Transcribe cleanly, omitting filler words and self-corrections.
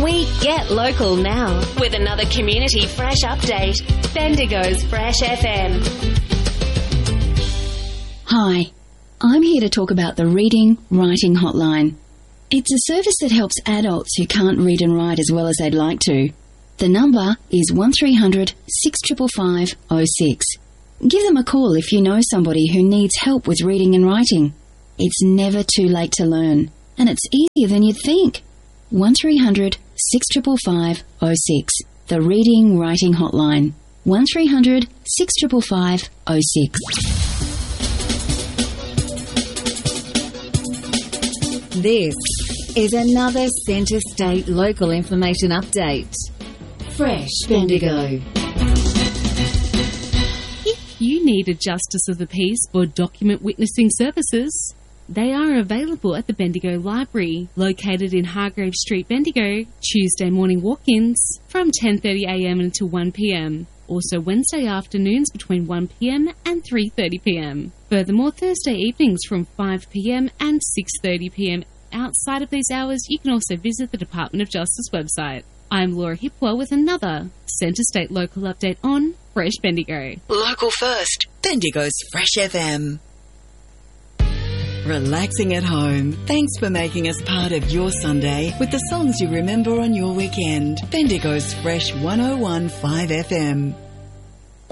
We get local now with another Community Fresh update. Bendigo's Fresh FM. Hi, I'm here to talk about the Reading Writing Hotline. It's a service that helps adults who can't read and write as well as they'd like to. The number is 1300 655 06. Give them a call if you know somebody who needs help with reading and writing. It's never too late to learn, and it's easier than you'd think. 1300 655 06. The Reading Writing Hotline. 1300 655 06. This is another Centre State Local Information Update. Fresh Bendigo. If you need a Justice of the Peace or document witnessing services, they are available at the Bendigo Library, located in Hargrave Street, Bendigo, Tuesday morning walk-ins from 10:30am until 1pm. Also Wednesday afternoons between 1pm and 3:30pm. Furthermore, Thursday evenings from 5pm and 6:30pm. Outside of these hours, you can also visit the Department of Justice website. I'm Laura Hipwell with another Centre State Local Update on Fresh Bendigo. Local first, Bendigo's Fresh FM. Relaxing at home. Thanks for making us part of your Sunday with the songs you remember on your weekend. Bendigo's Fresh 101.5 FM.